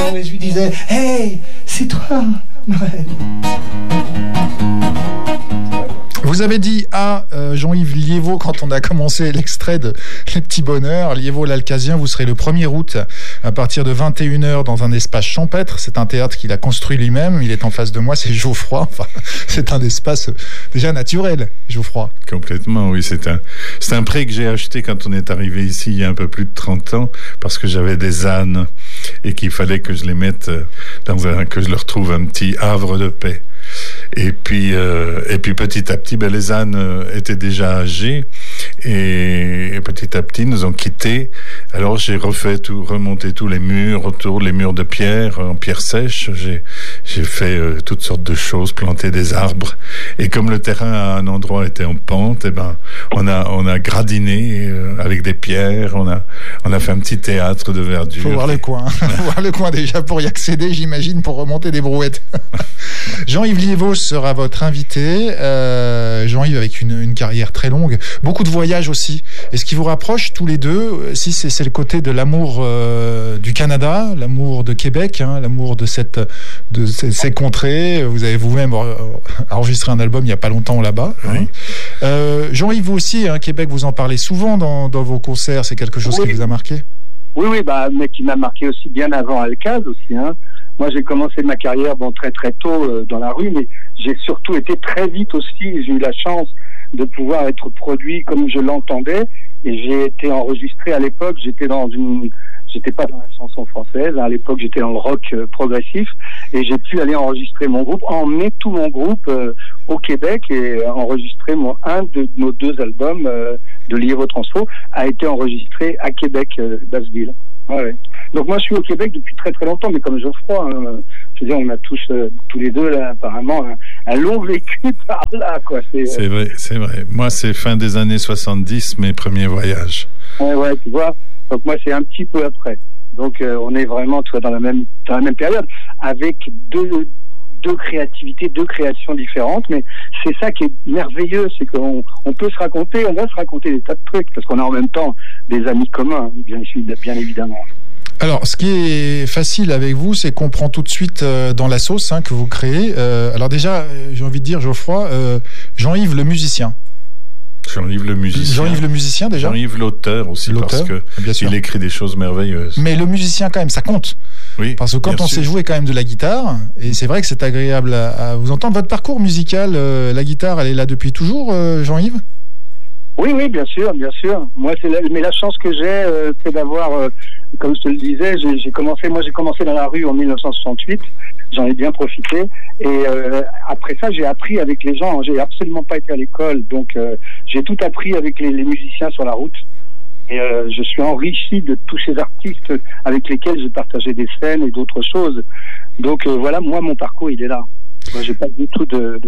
et je lui disais « Hey, c'est toi, Noël !» Vous avez dit à Jean-Yves Liévaux, quand on a commencé l'extrait de Les Petits Bonheurs, Liévaux l'Alcazien, vous serez le 1er août à partir de 21h dans un espace champêtre. C'est un théâtre qu'il a construit lui-même. Il est en face de moi, c'est Geoffroy. Enfin, c'est un espace déjà naturel, Geoffroy. Complètement, oui. C'est un pré que j'ai acheté quand on est arrivé ici il y a un peu plus de 30 ans parce que j'avais des ânes et qu'il fallait que je les mette que je leur trouve un petit havre de paix. Et puis petit à petit, les ânes étaient déjà âgés et petit à petit nous ont quittés. Alors j'ai remonté tous les murs autour, les murs de pierre, en pierre sèche. J'ai fait toutes sortes de choses, planté des arbres. Et comme le terrain à un endroit était en pente, on a gradiné avec des pierres. On a fait un petit théâtre de verdure. Faut voir le coin. Faut voir le coin déjà pour y accéder, j'imagine, pour remonter des brouettes. Jean-Yves Liévaux sera votre invité. Jean-Yves avec une carrière très longue, beaucoup de voyages aussi. Et ce qui vous rapproche tous les deux, si c'est le côté de l'amour du Canada, l'amour de Québec, l'amour de ces contrées. Vous avez vous-même enregistré un album il n'y a pas longtemps là-bas. Oui. Jean-Yves, vous aussi, Québec, vous en parlez souvent dans vos concerts. C'est quelque chose qui vous a marqué? Oui, mais qui m'a marqué aussi bien avant Alcaz aussi. Moi, j'ai commencé ma carrière très très tôt dans la rue, mais j'ai surtout été très vite aussi. J'ai eu la chance de pouvoir être produit comme je l'entendais, et j'ai été enregistré à l'époque. J'étais pas dans la chanson française. À l'époque, j'étais dans le rock progressif, et j'ai pu aller enregistrer mon groupe, emmener tout mon groupe au Québec et enregistrer un de nos 2 albums de Liévaux Transfo a été enregistré à Québec, Basseville. Ouais. Donc moi je suis au Québec depuis très très longtemps, mais comme Geoffroy, je veux dire, on a tous les deux là apparemment un long vécu par là, quoi. C'est vrai. Moi c'est fin des années 70 mes premiers voyages. Ouais, tu vois. Donc moi c'est un petit peu après. Donc on est vraiment dans la même période avec deux créativités, 2 créations différentes, mais c'est ça qui est merveilleux, c'est qu'on peut on va se raconter des tas de trucs, parce qu'on a en même temps des amis communs, bien évidemment. Alors, ce qui est facile avec vous, c'est qu'on prend tout de suite dans la sauce que vous créez. Alors déjà, j'ai envie de dire, Geoffroy, Jean-Yves le musicien. Jean-Yves le musicien déjà. Jean-Yves l'auteur aussi, parce qu'il écrit des choses merveilleuses. Mais le musicien quand même, ça compte. Oui, parce que quand on sait jouer quand même de la guitare, et c'est vrai que c'est agréable à vous entendre. Votre parcours musical, la guitare, elle est là depuis toujours, Jean-Yves? Oui, bien sûr. Moi, mais la chance que j'ai, c'est d'avoir, comme je te le disais, j'ai commencé dans la rue en 1968. J'en ai bien profité. Et après ça, j'ai appris avec les gens. J'ai absolument pas été à l'école, donc j'ai tout appris avec les musiciens sur la route. Et je suis enrichi de tous ces artistes avec lesquels j'ai partagé des scènes et d'autres choses. Donc voilà, moi, mon parcours, il est là. Moi, j'ai pas du tout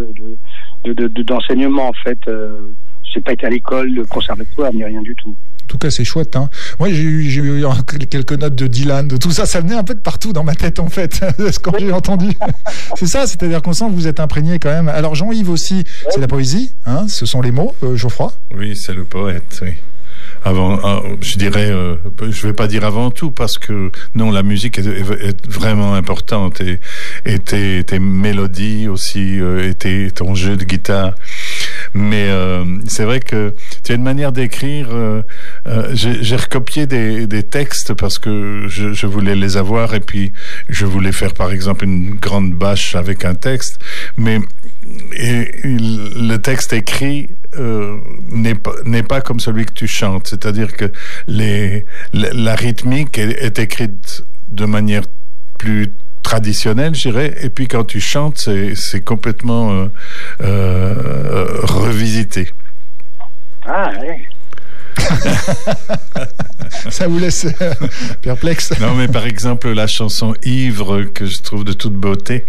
d'enseignement, en fait. J'ai pas été à l'école, le conservatoire, ni rien du tout. En tout cas, c'est chouette. Moi, j'ai eu quelques notes de Dylan, de tout ça. Ça venait un peu de partout dans ma tête, en fait, ce que j'ai entendu. C'est ça, c'est-à-dire qu'on sent que vous êtes imprégné quand même. Alors, Jean-Yves aussi, c'est la poésie, ce sont les mots, Geoffroy? Oui, c'est le poète, oui. Je dirais, je vais pas dire avant tout, parce que non, la musique est vraiment importante, et tes mélodies aussi, et ton jeu de guitare. Mais c'est vrai que tu as une manière d'écrire. J'ai recopié des textes parce que je voulais les avoir, et puis je voulais faire par exemple une grande bâche avec un texte, mais le texte écrit n'est pas comme celui que tu chantes, c'est-à-dire que la rythmique est écrite de manière plus traditionnelle, je dirais, et puis quand tu chantes, c'est complètement revisité. Ah oui. Ça vous laisse perplexe. Non, mais par exemple la chanson Ivre, que je trouve de toute beauté,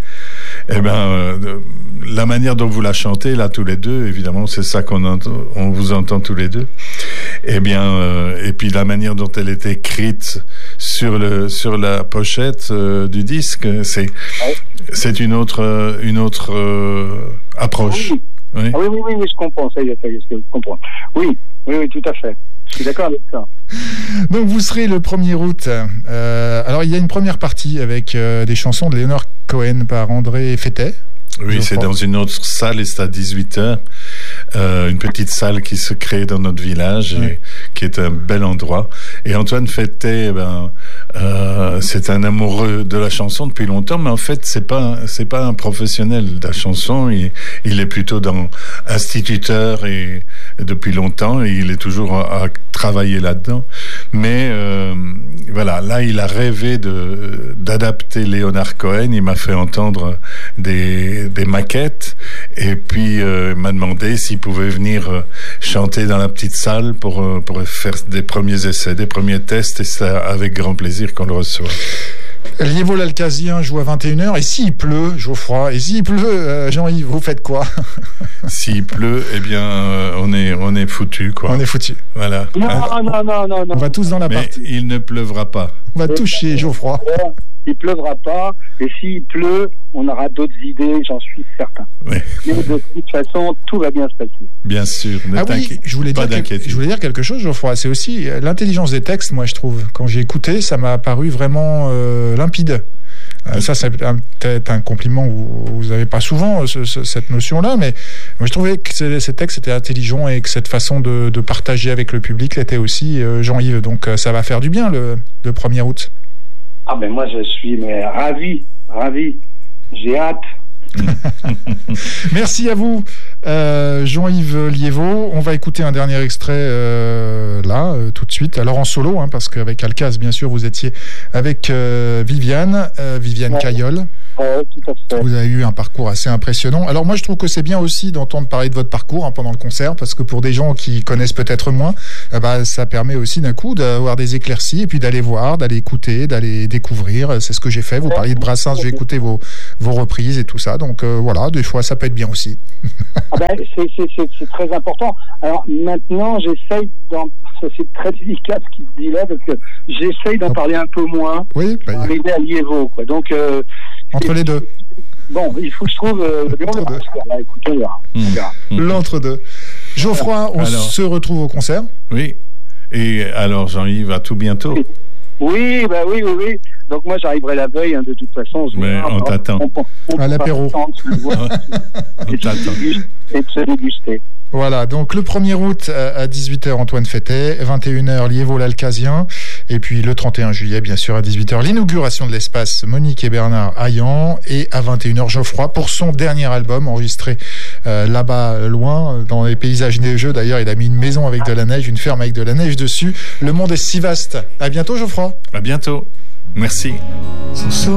la manière dont vous la chantez là tous les deux, évidemment c'est ça on vous entend tous les deux, et puis la manière dont elle est écrite sur la pochette du disque, c'est une autre approche. Oui. Ah oui, je comprends, ça y est, je comprends. Oui, tout à fait. Je suis d'accord avec ça. Donc vous serez le 1er août. Alors il y a une première partie avec des chansons de Leonard Cohen par André Fettet. Oui, c'est dans une autre salle et c'est à 18h. Une petite salle qui se crée dans notre village et qui est un bel endroit. Et Antoine Fettet, c'est un amoureux de la chanson depuis longtemps, mais en fait, c'est pas un professionnel de la chanson. Il est plutôt instituteur et depuis longtemps et il est toujours à travailler là-dedans. Mais voilà, là, il a rêvé d'adapter Leonard Cohen. Il m'a fait entendre des maquettes et puis il m'a demandé s'il pouvait venir chanter dans la petite salle pour faire des premiers essais, des premiers tests, et c'est avec grand plaisir qu'on le reçoit. Liévaux l'Alcazien joue à 21h, et s'il pleut, Geoffroy, et s'il pleut, Jean-Yves, vous faites quoi? S'il pleut, eh bien, on est foutu, quoi. On est foutu. Voilà. Non. On va tous dans la partie. Mais il ne pleuvra pas. On va toucher Geoffroy. Il pleuvra pas, et s'il pleut, on aura d'autres idées, j'en suis certain. Oui. Mais de toute façon, tout va bien se passer. Bien sûr. Je voulais dire quelque chose, Geoffroy. C'est aussi l'intelligence des textes, moi, je trouve. Quand j'ai écouté, ça m'a paru vraiment limpide. Ça, c'est peut-être un compliment que vous n'avez pas souvent, cette notion-là, mais moi, je trouvais que ces textes étaient intelligents et que cette façon de partager avec le public l'était aussi, Jean-Yves. Donc, ça va faire du bien le 1er août. Ah ben moi, je suis ravi. J'ai hâte. Merci à vous, Jean-Yves Liévaux. On va écouter un dernier extrait tout de suite. Alors en solo, parce qu'avec Alcaz, bien sûr, vous étiez avec Viviane Caillol. Tout à fait. Vous avez eu un parcours assez impressionnant. Alors moi, je trouve que c'est bien aussi d'entendre parler de votre parcours pendant le concert, parce que pour des gens qui connaissent peut-être moins, ça permet aussi d'un coup d'avoir des éclaircies et puis d'aller voir, d'aller écouter, d'aller découvrir. C'est ce que j'ai fait. Vous parliez de Brassens, j'ai écouté vos reprises et tout ça. Donc voilà, des fois, ça peut être bien aussi. C'est très important. Alors maintenant, j'essaye c'est très délicat ce qui se dit là, parce que j'essaye d'en parler un peu moins. Oui. Arriver à Liévaux, quoi. Donc entre les deux. Bon, il faut que je trouve écoutez, on verra. L'entre-deux. Geoffroy, on se retrouve au concert. Oui. Et alors, Jean-Yves, à tout bientôt. Oui. Donc moi, j'arriverai la veille, de toute façon. On t'attend. À l'apéro. On t'attend. Et de se déguster. Voilà, donc le 1er août à 18h, Antoine Fettet, 21h, Liévaux l'Alcazien, et puis le 31 juillet, bien sûr, à 18h, l'inauguration de l'espace Monique et Bernard Hayan, et à 21h, Geoffroy, pour son dernier album, enregistré là-bas, loin, dans les paysages neigeux. D'ailleurs, il a mis une maison avec de la neige, une ferme avec de la neige dessus. Le monde est si vaste. À bientôt, Geoffroy. À bientôt. Merci.